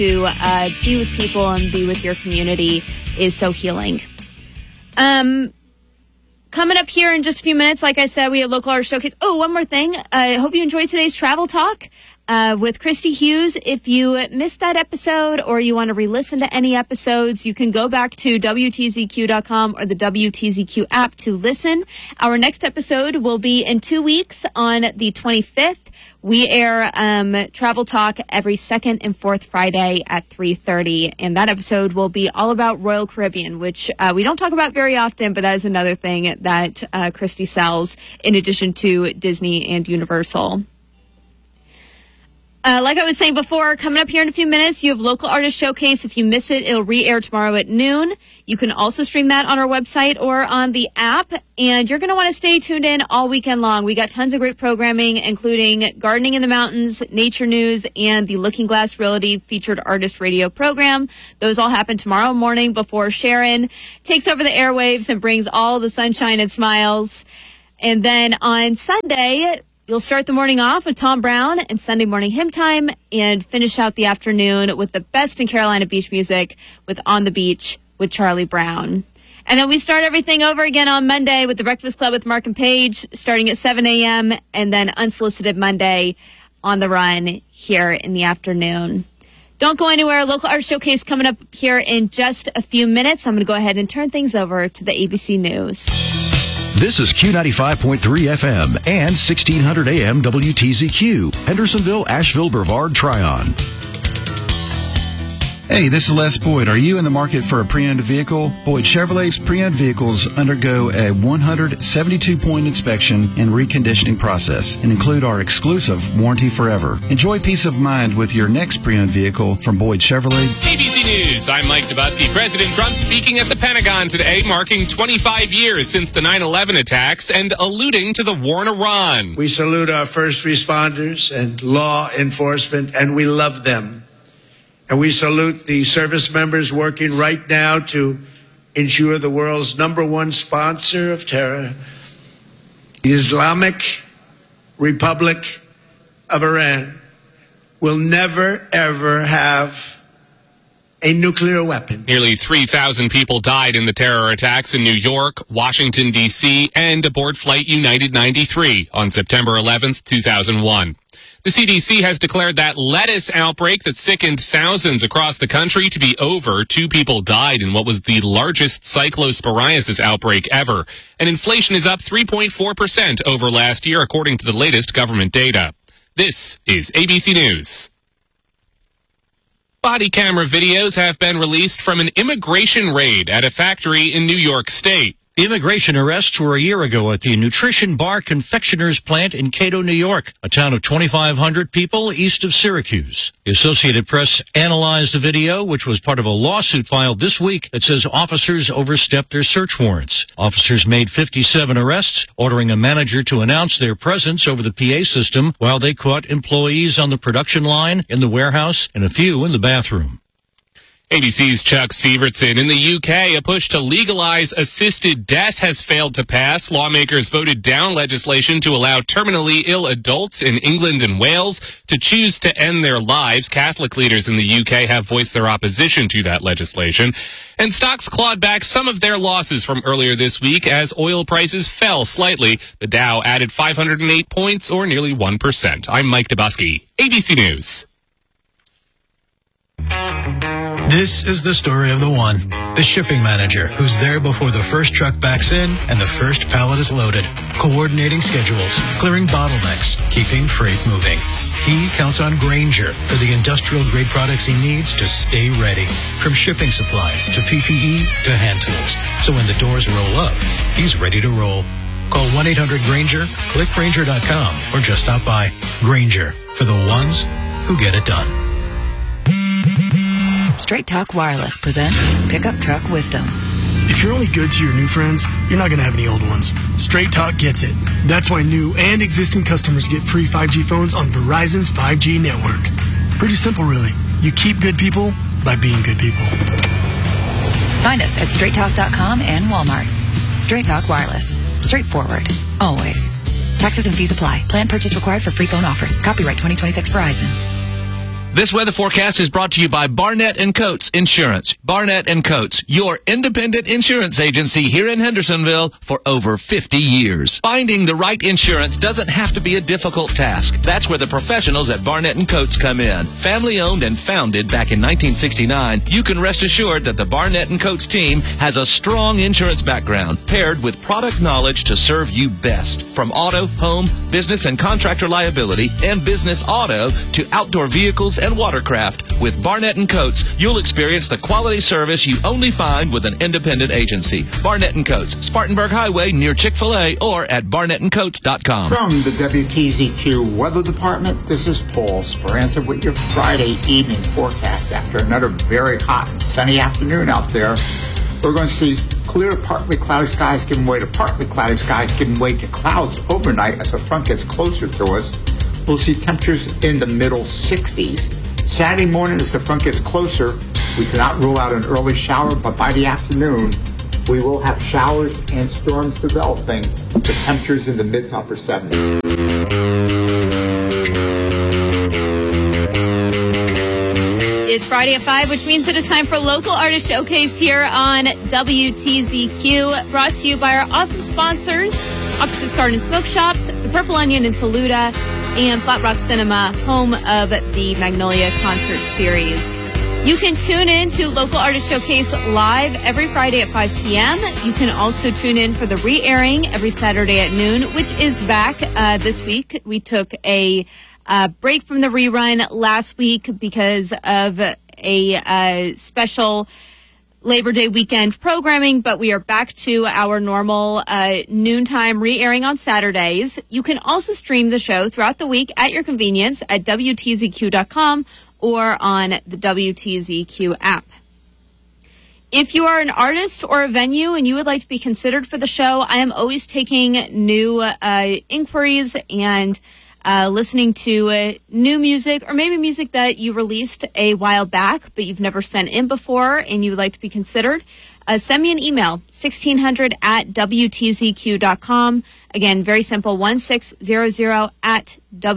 to be with people and be with your community is so healing. Coming up here in just a few minutes, like I said, we have Local Artist Showcase. Oh, one more thing. I hope you enjoyed today's Travel Talk with Christy Hughes. If you missed that episode or you want to re-listen to any episodes, you can go back to WTZQ.com or the WTZQ app to listen. Our next episode will be in 2 weeks on the 25th. We air Travel Talk every second and fourth Friday at 3:30, and that episode will be all about Royal Caribbean, which we don't talk about very often, but that is another thing that Christy sells in addition to Disney and Universal. Like I was saying before, coming up here in a few minutes, you have Local Artist Showcase. If you miss it, it'll re-air tomorrow at noon. You can also stream that on our website or on the app. And you're going to want to stay tuned in all weekend long. We got tons of great programming, including Gardening in the Mountains, Nature News, and the Looking Glass Realty Featured Artist Radio program. Those all happen tomorrow morning before Sharon takes over the airwaves and brings all the sunshine and smiles. And then on Sunday, you'll start the morning off with Tom Brown and Sunday Morning Hymn Time, and finish out the afternoon with the best in Carolina beach music with On the Beach with Charlie Brown. And then we start everything over again on Monday with the Breakfast Club with Mark and Paige, starting at 7 a.m., and then Unsolicited Monday on the run here in the afternoon. Don't go anywhere. Local Art Showcase coming up here in just a few minutes. I'm going to go ahead and turn things over to the ABC News. This is Q95.3 FM and 1600 AM WTZQ, Hendersonville, Asheville, Brevard, Tryon. Hey, this is Les Boyd. Are you in the market for a pre-owned vehicle? Boyd Chevrolet's pre-owned vehicles undergo a 172-point inspection and reconditioning process and include our exclusive Warranty Forever. Enjoy peace of mind with your next pre-owned vehicle from Boyd Chevrolet. ABC News, I'm Mike Dubusky. President Trump speaking at the Pentagon today, marking 25 years since the 9/11 attacks and alluding to the war in Iran. We salute our first responders and law enforcement, and we love them. And we salute the service members working right now to ensure the world's #1 sponsor of terror, the Islamic Republic of Iran, will never, ever have a nuclear weapon. Nearly 3,000 people died in the terror attacks in New York, Washington, D.C., and aboard Flight United 93 on September 11th, 2001. The CDC has declared that lettuce outbreak that sickened thousands across the country to be over. 2 people died in what was the largest cyclosporiasis outbreak ever. And inflation is up 3.4% over last year, according to the latest government data. This is ABC News. Body camera videos have been released from an immigration raid at a factory in New York State. The immigration arrests were a year ago at the Nutrition Bar Confectioners plant in Cato, New York, a town of 2,500 people east of Syracuse. The Associated Press analyzed the video, which was part of a lawsuit filed this week that says officers overstepped their search warrants. Officers made 57 arrests, ordering a manager to announce their presence over the PA system while they caught employees on the production line, in the warehouse, and a few in the bathroom. ABC's Chuck Sievertson. In the UK, a push to legalize assisted death has failed to pass. Lawmakers voted down legislation to allow terminally ill adults in England and Wales to choose to end their lives. Catholic leaders in the UK have voiced their opposition to that legislation. And stocks clawed back some of their losses from earlier this week as oil prices fell slightly. The Dow added 508 points, or nearly 1%. I'm Mike Dubusky, ABC News. This is the story of the one, the shipping manager, who's there before the first truck backs in and the first pallet is loaded, coordinating schedules, clearing bottlenecks, keeping freight moving. He counts on Grainger for the industrial-grade products he needs to stay ready, from shipping supplies to PPE to hand tools. So when the doors roll up, he's ready to roll. Call 1-800-GRAINGER, click Grainger.com, or just stop by. Grainger, for the ones who get it done. Straight Talk Wireless presents Pickup Truck Wisdom. If you're only good to your new friends, you're not going to have any old ones. Straight Talk gets it. That's why new and existing customers get free 5G phones on Verizon's 5G network. Pretty simple, really. You keep good people by being good people. Find us at straighttalk.com and Walmart. Straight Talk Wireless. Straightforward. Always. Taxes and fees apply. Plan purchase required for free phone offers. Copyright 2026 Verizon. This weather forecast is brought to you by Barnett & Coates Insurance. Barnett & Coates, your independent insurance agency here in Hendersonville for over 50 years. Finding the right insurance doesn't have to be a difficult task. That's where the professionals at Barnett & Coates come in. Family owned and founded back in 1969, you can rest assured that the Barnett & Coates team has a strong insurance background paired with product knowledge to serve you best. From auto, home, business and contractor liability, and business auto to outdoor vehicles and watercraft. With Barnett & Coates, you'll experience the quality service you only find with an independent agency. Barnett & Coates, Spartanburg Highway near Chick-fil-A or at barnettandcoates.com. From the WTZQ Weather Department, this is Paul Speranza with your Friday evening forecast. After another very hot and sunny afternoon out there, we're going to see clear, partly cloudy skies giving way to partly cloudy skies, giving way to clouds overnight as the front gets closer to us. We'll see temperatures in the middle 60s. Saturday morning, as the front gets closer, we cannot rule out an early shower, but by the afternoon, we will have showers and storms developing with temperatures in the mid to upper 70s. It's Friday at 5, which means it is time for Local Artist Showcase here on WTZQ, brought to you by our awesome sponsors, Octopus Garden Smoke Shops, the Purple Onion in Saluda, and Flat Rock Cinema, home of the Magnolia Concert Series. You can tune in to Local Artist Showcase live every Friday at 5 p.m. You can also tune in for the re-airing every Saturday at noon, which is back this week. We took a break from the rerun last week because of a special Labor Day weekend programming, but we are back to our normal noontime re-airing on Saturdays. You can also stream the show throughout the week at your convenience at WTZQ.com or on the WTZQ app. If you are an artist or a venue and you would like to be considered for the show, I am always taking new inquiries and listening to new music or maybe music that you released a while back but you've never sent in before and you would like to be considered. Send me an email, 1600 at WTZQ.com. Again, very simple, 1600 at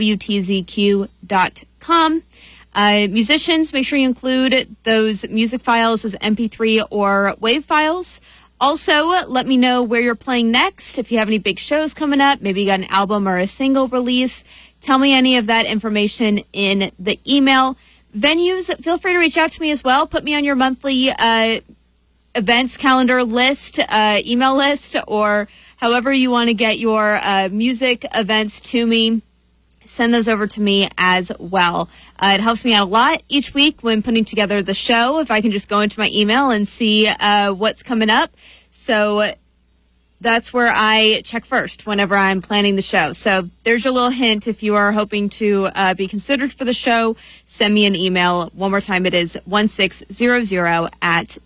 WTZQ.com. Musicians, make sure you include those music files as MP3 or WAV files. Also, let me know where you're playing next. If you have any big shows coming up, maybe you got an album or a single release, tell me any of that information in the email. Venues, feel free to reach out to me as well. Put me on your monthly events calendar list, email list, or however you want to get your music events to me. Send those over to me as well. It helps me out a lot each week when putting together the show, if I can just go into my email and see what's coming up. So that's where I check first whenever I'm planning the show. So there's your little hint. If you are hoping to be considered for the show, send me an email. One more time, it is 1600 at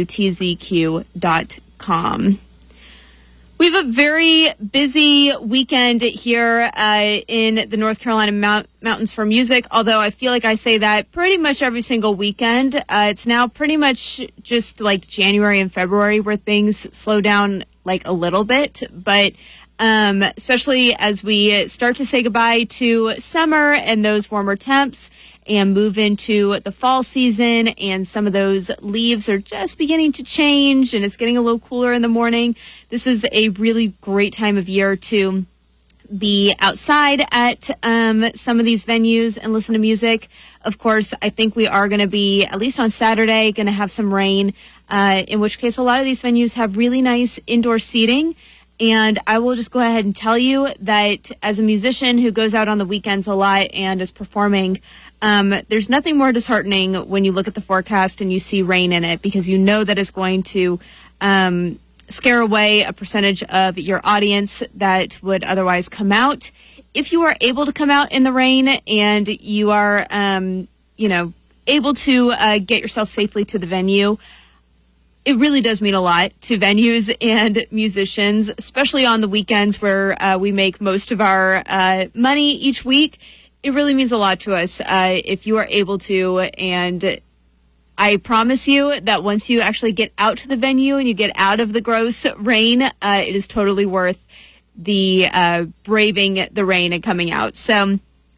WTZQ.com. We have a very busy weekend here in the North Carolina mountains for music, although I feel like I say that pretty much every single weekend. It's now pretty much just like January and February where things slow down like a little bit, but especially as we start to say goodbye to summer and those warmer temps and move into the fall season, and some of those leaves are just beginning to change and it's getting a little cooler in the morning. This is a really great time of year to be outside at some of these venues and listen to music. Of course, I think we are going to be, at least on Saturday, going to have some rain, in which case a lot of these venues have really nice indoor seating. And I will just go ahead and tell you that as a musician who goes out on the weekends a lot and is performing, there's nothing more disheartening when you look at the forecast and you see rain in it, because you know that it's going to scare away a percentage of your audience that would otherwise come out. If you are able to come out in the rain and you are, able to get yourself safely to the venue, it really does mean a lot to venues and musicians, especially on the weekends where we make most of our money each week. It really means a lot to us if you are able to. And I promise you that once you actually get out to the venue and you get out of the gross rain, it is totally worth the braving the rain and coming out. So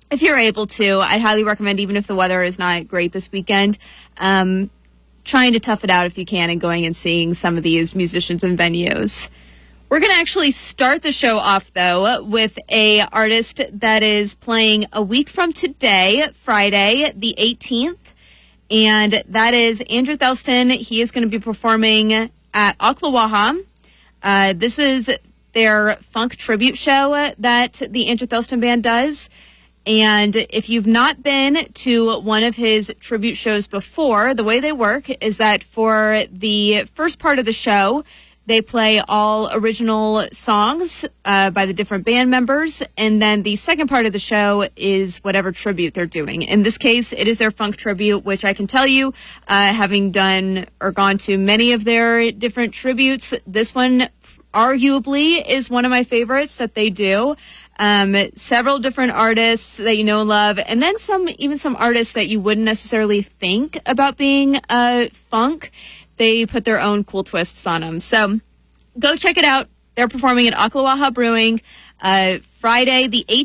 if you're able to, I'd highly recommend, even if the weather is not great this weekend, trying to tough it out if you can and going and seeing some of these musicians and venues. We're going to actually start the show off, though, with a artist that is playing a week from today, Friday, the 18th, and that is Andrew Thelston. He is going to be performing at Ocklawaha. This is their funk tribute show that the Andrew Thelston Band does. And if you've not been to one of his tribute shows before, the way they work is that for the first part of the show, they play all original songs by the different band members. And then the second part of the show is whatever tribute they're doing. In this case, it is their funk tribute, which I can tell you, having done or gone to many of their different tributes, this one arguably is one of my favorites that they do. Several different artists that you know and love, and then even some artists that you wouldn't necessarily think about being funk. They put their own cool twists on them. So go check it out. They're performing at Ocklawaha Brewing Friday the 18th.